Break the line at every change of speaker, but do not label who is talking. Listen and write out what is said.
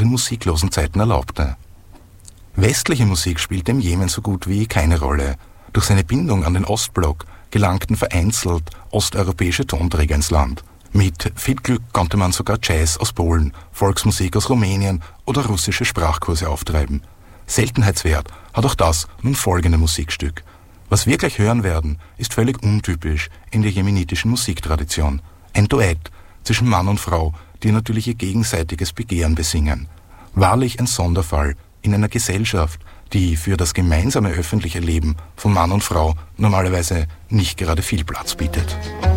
musiklosen Zeiten erlaubte. Westliche Musik spielte im Jemen so gut wie keine Rolle. Durch seine Bindung an den Ostblock gelangten vereinzelt osteuropäische Tonträger ins Land. Mit viel Glück konnte man sogar Jazz aus Polen, Volksmusik aus Rumänien oder russische Sprachkurse auftreiben. Seltenheitswert hat auch das nun folgende Musikstück. Was wir gleich hören werden, ist völlig untypisch in der jemenitischen Musiktradition. Ein Duett zwischen Mann und Frau, die natürlich ihr gegenseitiges Begehren besingen. Wahrlich ein Sonderfall in einer Gesellschaft, die für das gemeinsame öffentliche Leben von Mann und Frau normalerweise nicht gerade viel Platz bietet.